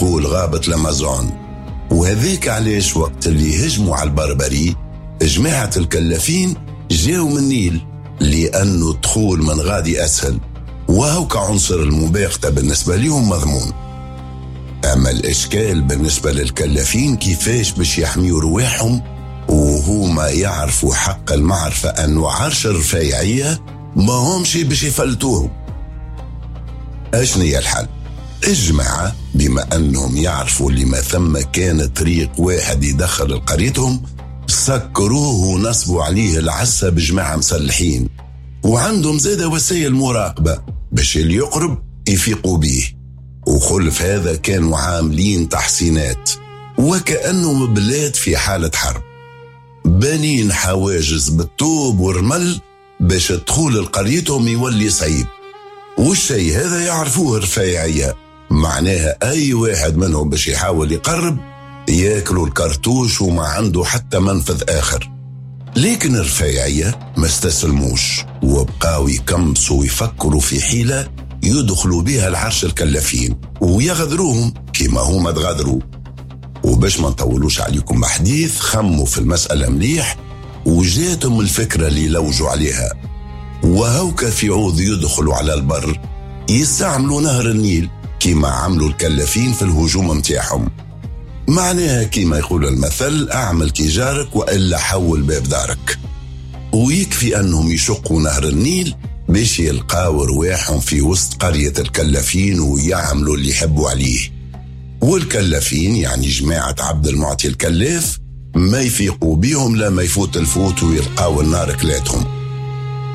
تقول غابة الأمازون. وهذيك علاش وقت اللي هجموا على البربري جماعة الكلافين جاوا من النيل، لأنه الدخول من غادي أسهل، وهو كعنصر المباغتة بالنسبة لهم مضمون. أما الإشكال بالنسبة للكلافين كيفاش باش يحميوا رواحهم وهما يعرفوا حق المعرفة أنه عرش الرفايعية ما همش باش يفلتوهم. أشني الحل؟ الجماعة بما أنهم يعرفوا اللي ما ثم كان طريق واحد يدخل لقريتهم سكروه ونصبوا عليه العسة بجماعة مسلحين، وعندهم زادة وسائل مراقبة باش اللي يقرب يفيقوا بيه. وخلف هذا كانوا عاملين تحسينات وكأنهم بلاد في حالة حرب، بانين حواجز بالطوب والرمل باش دخول لقريتهم يولي صعيب. والشيء هذا يعرفوه الرفايعية، معناها أي واحد منهم باش يحاول يقرب ياكلوا الكرتوش وما عنده حتى منفذ آخر. لكن الرفايعية ما استسلموش وبقاو يكمسوا ويفكروا في حيلة يدخلوا بها العرش الكلافين ويغدروهم كما هما تغدروا. وباش ما نطولوش عليكم بحديث، خموا في المسألة مليح وجاتهم الفكرة اللي لوجوا عليها، وهوك في عوض يدخلوا على البر يستعملوا نهر النيل كما عملوا الكلافين في الهجوم متاعهم. معناها كما يقول المثل اعمل كي جارك وإلا حول باب دارك. ويكفي أنهم يشقوا نهر النيل باش يلقاو رواحهم في وسط قرية الكلافين ويعملوا اللي يحبوا عليه. والكلافين يعني جماعة عبد المعطي الكلاف ما يفيقوا بيهم لما يفوت الفوت ويلقاو النار كلاتهم.